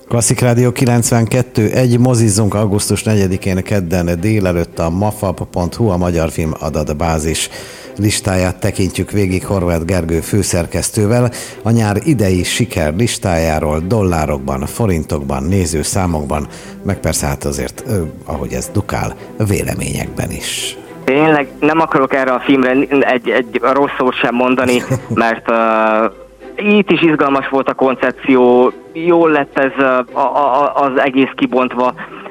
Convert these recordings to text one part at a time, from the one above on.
Klasszik Rádió 92, egy mozizzunk augusztus 4-én kedden délelőtt a mafab.hu, a Magyar Film Adatbázis listáját tekintjük végig Horváth Gergő főszerkesztővel, a nyár idei siker listájáról dollárokban, forintokban, nézőszámokban, meg persze hát azért, ahogy ez dukál, véleményekben is. Tényleg nem akarok erre a filmre egy rossz szót sem mondani, mert itt is izgalmas volt a koncepció, jól lett ez az egész kibontva,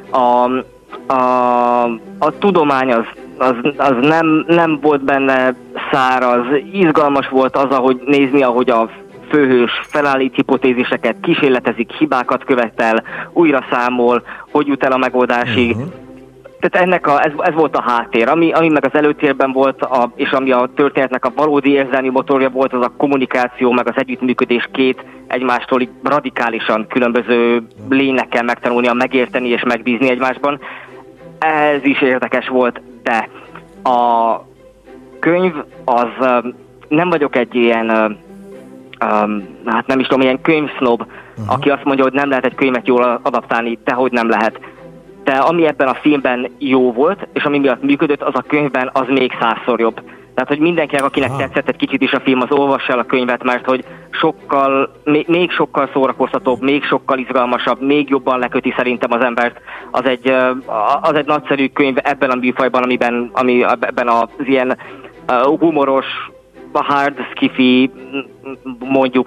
a tudomány az nem volt benne száraz, izgalmas volt az, ahogy nézni, ahogy a főhős felállít hipotéziseket, kísérletezik, hibákat követel, újra számol, hogy jut el a megoldásig. Tehát ez volt a háttér. Ami meg az előtérben volt, és ami a történetnek a valódi érzelmi motorja volt, az a kommunikáció, meg az együttműködés két egymástól radikálisan különböző lénynek kell megtanulnia, megérteni és megbízni egymásban. Ez is érdekes volt, de a könyv az, nem vagyok egy ilyen, hát nem is tudom, ilyen könyvsznob, aki azt mondja, hogy nem lehet egy könyvet jól adaptálni, dehogy nem lehet. De ami ebben a filmben jó volt, és ami miatt működött, az a könyvben az még 100-szor jobb. Tehát, hogy mindenkinek, akinek tetszett egy kicsit is a film, az olvassa el a könyvet, mert hogy még sokkal szórakoztatóbb, még sokkal izgalmasabb, még jobban leköti szerintem az embert. Az egy nagyszerű könyv ebben a műfajban, ebben az ilyen humoros, hard skifi, mondjuk.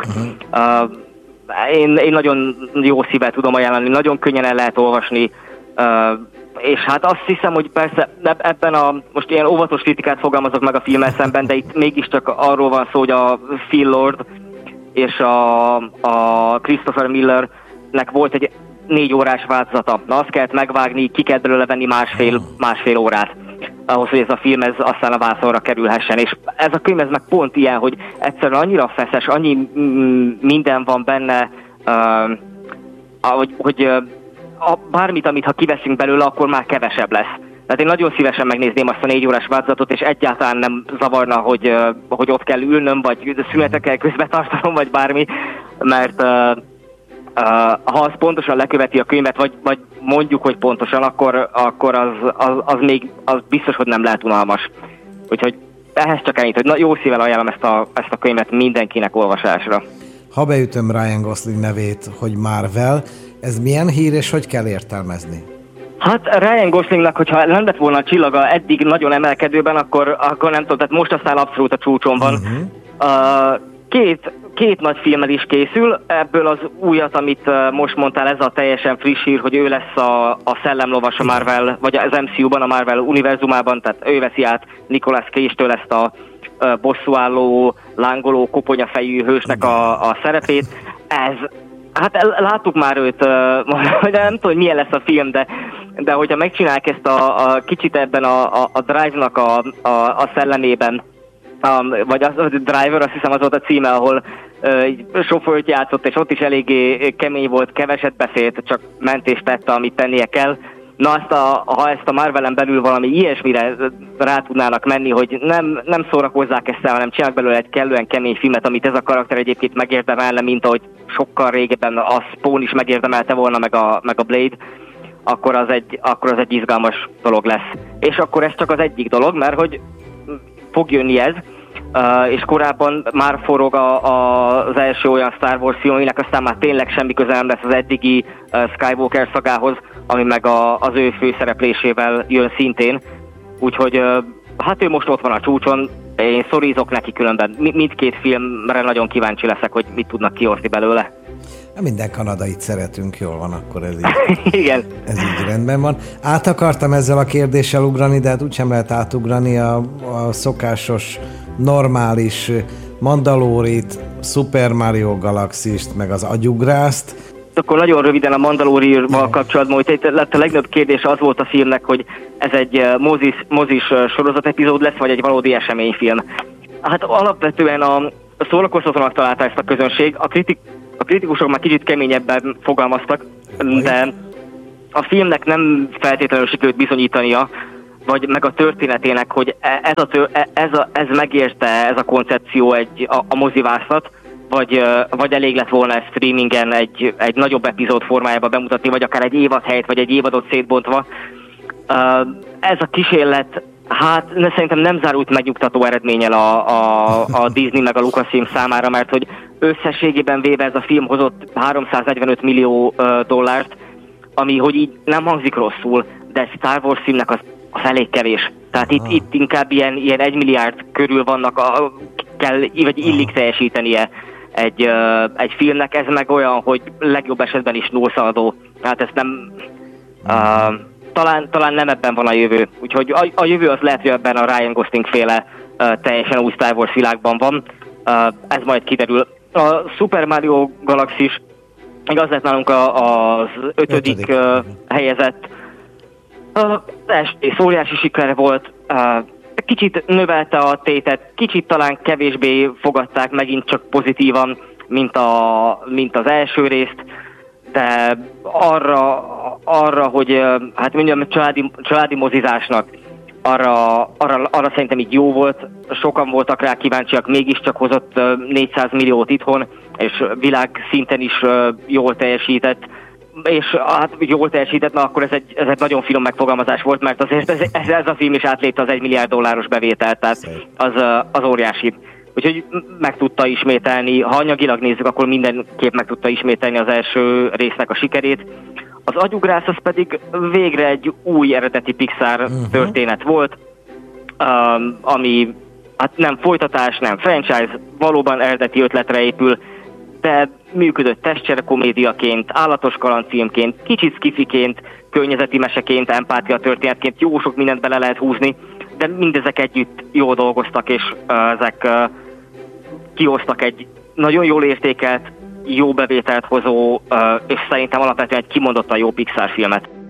Én nagyon jó szívvel tudom ajánlani, nagyon könnyen el lehet olvasni, és hát azt hiszem, hogy persze ebben most ilyen óvatos kritikát fogalmazok meg a filmmel szemben, de itt mégiscsak arról van szó, hogy a Phil Lord és a Christopher Millernek volt egy 4 órás változata. Na, azt kellett megvágni, ki kellett belőle venni másfél órát ahhoz, hogy ez a film aztán a vászonra kerülhessen. És ez a könyv ez meg pont ilyen, hogy egyszerűen annyira feszes, annyi minden van benne, hogy bármit, amit ha kiveszünk belőle, akkor már kevesebb lesz. Tehát én nagyon szívesen megnézném azt a 4 órás változatot, és egyáltalán nem zavarna, hogy ott kell ülnöm, vagy szünetet kell közbe tartanom, vagy bármi, mert ha az pontosan leköveti a könyvet, vagy mondjuk, hogy pontosan, akkor az biztos, hogy nem lehet unalmas. Úgyhogy ehhez csak ennyit, hogy jó szívvel ajánlom ezt a könyvet mindenkinek olvasásra. Ha beütöm Ryan Gosling nevét, hogy Marvel, ez milyen hír, és hogy kell értelmezni? Hát Ryan Goslingnak, hogyha nem lett volna a csillaga eddig nagyon emelkedőben, akkor nem tudom, tehát most aztán abszolút a csúcson van. Két nagy filmmel is készül, ebből az újat, amit most mondtál, ez a teljesen friss hír, hogy ő lesz a szellemlovas a Marvel, vagy az MCU-ban, a Marvel univerzumában, tehát ő veszi át Nicolas Cage-től ezt a bosszúálló, lángoló, koponyafejű hősnek a szerepét. Hát láttuk már őt, nem tudom, hogy milyen lesz a film, de hogyha megcsinálják ezt a kicsit ebben a Drive-nak a szellemében, vagy a Driver, azt hiszem az volt a címe, ahol sofőrt játszott, és ott is eléggé kemény volt, keveset beszélt, csak ment és tette, amit tennie kell. Na, ha ezt a Marvelen belül valami ilyesmire rá tudnának menni, hogy nem szórakozzák ezt el, hanem csinálnak belőle egy kellően kemény filmet, amit ez a karakter egyébként megérdemelne, mint ahogy sokkal régebben a Spawn is megérdemelte volna, meg a Blade, akkor az egy izgalmas dolog lesz. És akkor ez csak az egyik dolog, mert hogy fog jönni ez, és korábban már forog az első olyan Star Wars film, aminek aztán már tényleg semmi köze nem lesz az eddigi Skywalker szagához, ami meg az ő főszereplésével jön szintén. Úgyhogy hát ő most ott van a csúcson, én szorízok neki különben. Mindkét filmre nagyon kíváncsi leszek, hogy mit tudnak kihozni belőle. Minden kanadait szeretünk, jól van, akkor ez így. Igen. Ez így rendben van. Át akartam ezzel a kérdéssel ugrani, de hát úgysem lehet átugrani a szokásos, normális Mandalórit, Super Mario Galaxist, meg az agyugrászt. Akkor nagyon röviden a Mandalorival kapcsolatban, hogy itt a legnagyobb kérdés az volt a filmnek, hogy ez egy mozis sorozatepizód lesz, vagy egy valódi eseményfilm. Hát alapvetően a szórakoztatónak találta ezt a közönség, a kritikusok már kicsit keményebben fogalmaztak, de a filmnek nem feltétlenül sikerült bizonyítania, vagy meg a történetének, hogy ez megérte ez a koncepció a mozivászat, vagy elég lett volna ezt streamingen egy nagyobb epizód formájában bemutatni, vagy akár egy évad helyett, vagy egy évadot szétbontva. Ez a kísérlet, hát szerintem nem zárult megnyugtató eredménnyel a Disney meg a Lucasfilm számára, mert hogy összességében véve ez a film hozott 345 millió dollárt, ami, hogy így nem hangzik rosszul, de Star Wars filmnek az elég kevés. Tehát itt inkább ilyen 1 milliárd körül vannak, vagy illik teljesítenie egy filmnek, ez meg olyan, hogy legjobb esetben is nullszaldó. Tehát ez nem... Talán nem ebben van a jövő. Úgyhogy a jövő az lehet, hogy ebben a Ryan Gosling féle teljesen új Star Wars világban van. Ez majd kiderül. A Super Mario Galaxis, igaz lett nálunk az 5. helyezett. Ez óriási siker volt. Kicsit növelte a tétet, kicsit talán kevésbé fogadták megint csak pozitívan, mint az első részt, de arra hogy hát mondjam, családi mozizásnak, arra szerintem így jó volt, sokan voltak rá kíváncsiak, mégiscsak hozott 400 milliót itthon, és világszinten is jól teljesített, és hát jól teljesített, na akkor ez egy nagyon finom megfogalmazás volt, mert azért ez a film is átlépte az $1 milliárd bevételt, tehát az óriási. Úgyhogy meg tudta ismételni, ha anyagilag nézzük, akkor mindenképp meg tudta ismételni az első résznek a sikerét. Az agyugrász az pedig végre egy új eredeti Pixar történet volt, ami hát nem folytatás, nem franchise, valóban eredeti ötletre épül, de működött testcsere komédiaként, állatos kalandfilmként, kicsit skifiként, környezeti meseként, empátia történetként, jó sok mindent bele lehet húzni, de mindezek együtt jól dolgoztak, és ezek kihoztak egy nagyon jól értékelt, jó bevételt hozó, és szerintem alapvetően egy kimondottan jó Pixar filmet.